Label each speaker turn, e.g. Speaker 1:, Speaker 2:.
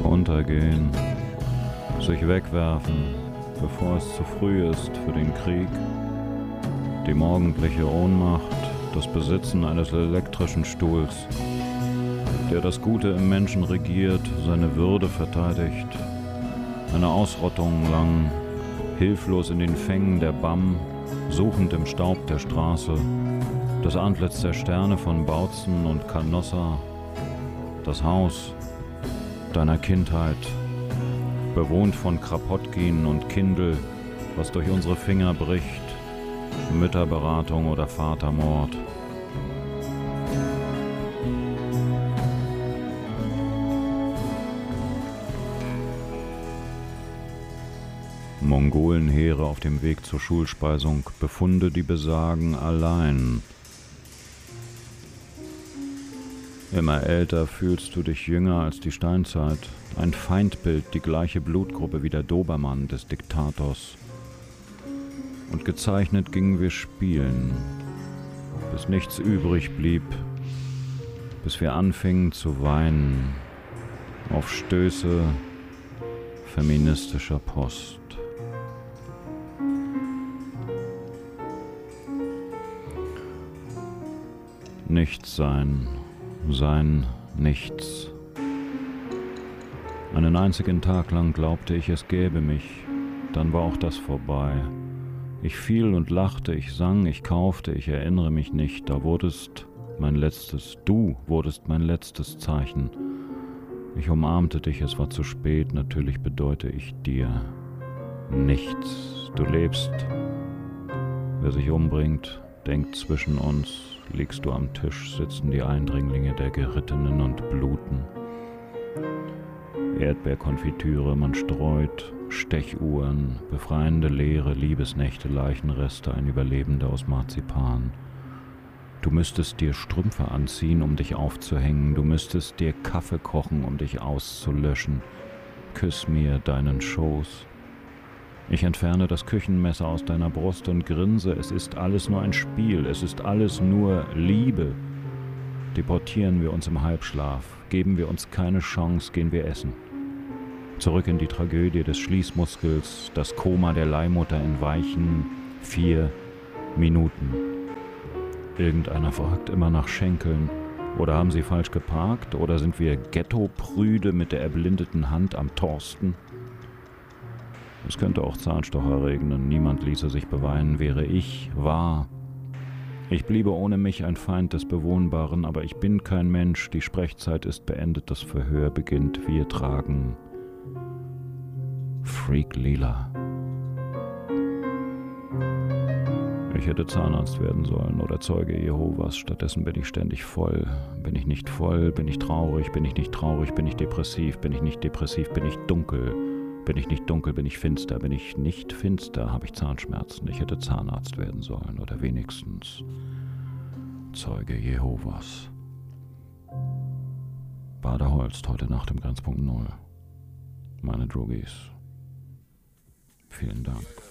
Speaker 1: Untergehen, sich wegwerfen, bevor es zu früh ist für den Krieg, die morgendliche Ohnmacht, das Besitzen eines elektrischen Stuhls, der das Gute im Menschen regiert, seine Würde verteidigt, eine Ausrottung lang, hilflos in den Fängen der BAM, suchend im Staub der Straße, das Antlitz der Sterne von Bautzen und Canossa, das Haus deiner Kindheit, bewohnt von Kropotkin und Kindl, was durch unsere Finger bricht, Mütterberatung oder Vatermord. Mongolenheere auf dem Weg zur Schulspeisung, Befunde, die besagen, allein. Immer älter fühlst du dich jünger als die Steinzeit. Ein Feindbild, die gleiche Blutgruppe wie der Dobermann des Diktators. Und gezeichnet gingen wir spielen, bis nichts übrig blieb, bis wir anfingen zu weinen, auf Stöße feministischer Post. Nichts sein, sein nichts. Einen einzigen Tag lang glaubte ich, es gäbe mich, dann war auch das vorbei. Ich fiel und lachte, ich sang, ich kaufte, ich erinnere mich nicht, da wurdest mein letztes, du wurdest mein letztes Zeichen. Ich umarmte dich, es war zu spät, natürlich bedeute ich dir nichts. Du lebst, wer sich umbringt, denkt zwischen uns, liegst du am Tisch, sitzen die Eindringlinge der Gerittenen und bluten. Erdbeerkonfitüre, man streut, Stechuhren, befreiende Leere, Liebesnächte, Leichenreste, ein Überlebender aus Marzipan. Du müsstest dir Strümpfe anziehen, um dich aufzuhängen, du müsstest dir Kaffee kochen, um dich auszulöschen. Küss mir deinen Schoß. Ich entferne das Küchenmesser aus deiner Brust und grinse, es ist alles nur ein Spiel, es ist alles nur Liebe. Deportieren wir uns im Halbschlaf, geben wir uns keine Chance, gehen wir essen. Zurück in die Tragödie des Schließmuskels, das Koma der Leihmutter in weichen 4 Minuten. Irgendeiner fragt immer nach Schenkeln. Oder haben sie falsch geparkt? Oder sind wir Ghetto-Prüde mit der erblindeten Hand am Thorsten? Es könnte auch Zahnstocher regnen, niemand ließe sich beweinen, wäre ich wahr. Ich bliebe ohne mich ein Feind des Bewohnbaren, aber ich bin kein Mensch, die Sprechzeit ist beendet, das Verhör beginnt, wir tragen Freak Lila. Ich hätte Zahnarzt werden sollen oder Zeuge Jehovas, stattdessen bin ich ständig voll. Bin ich nicht voll, bin ich traurig, bin ich nicht traurig, bin ich depressiv, bin ich nicht depressiv, bin ich dunkel. Bin ich nicht dunkel, bin ich finster, bin ich nicht finster, habe ich Zahnschmerzen. Ich hätte Zahnarzt werden sollen oder wenigstens Zeuge Jehovas. Bader Holst, heute Nacht im Grenzpunkt 0. Meine Druggies. Vielen Dank.